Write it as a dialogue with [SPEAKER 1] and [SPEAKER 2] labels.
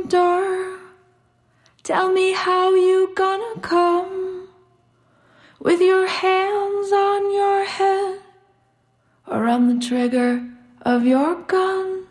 [SPEAKER 1] door. Tell me how you gonna come, with your hands on your head or on the trigger of your gun.